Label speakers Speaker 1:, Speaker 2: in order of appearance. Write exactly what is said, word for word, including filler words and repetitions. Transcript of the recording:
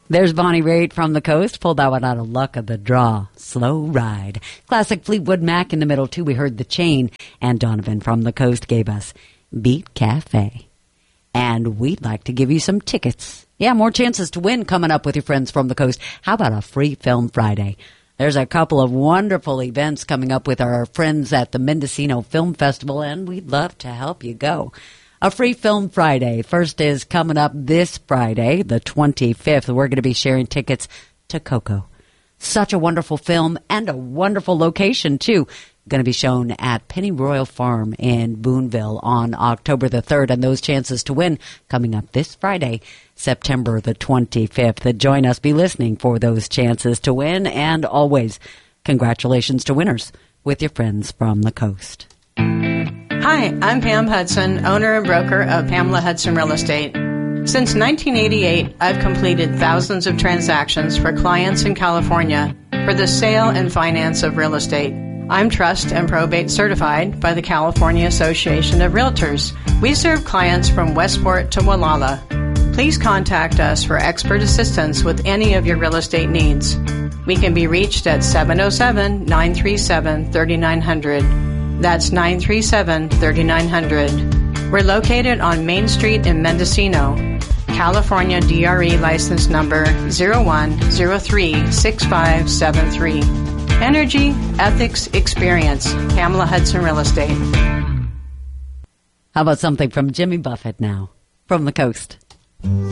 Speaker 1: There's Bonnie Raitt from the Coast. Pulled that one out of Luck of the Draw. Slow Ride. Classic Fleetwood Mac in the middle, too. We heard The Chain. And Donovan from the Coast gave us Beat Cafe. And we'd like to give you some tickets. Yeah, more chances to win coming up with your friends from the Coast. How about a free film Friday? There's a couple of wonderful events coming up with our friends at the Mendocino Film Festival, and we'd love to help you go. A free film Friday. First is coming up this Friday, the twenty-fifth. We're going to be sharing tickets to Coco. Such a wonderful film and a wonderful location, too. Going to be shown at Pennyroyal Farm in Boonville on October the third. And those chances to win coming up this Friday, September the twenty-fifth. Join us. Be listening for those chances to win. And always, congratulations to winners with your friends from the Coast.
Speaker 2: Hi, I'm Pam Hudson, owner and broker of Pamela Hudson Real Estate. Since nineteen eighty-eight, I've completed thousands of transactions for clients in California for the sale and finance of real estate. I'm trust and probate certified by the California Association of Realtors. We serve clients from Westport to Wallala. Please contact us for expert assistance with any of your real estate needs. We can be reached at seven oh seven, nine three seven, three nine zero zero. That's nine three seven, three nine zero zero. We're located on Main Street in Mendocino. California D R E license number zero one zero three six five seven three. Energy, ethics, experience. Pamela Hudson Real Estate.
Speaker 1: How about something from Jimmy Buffett now, from the Coast?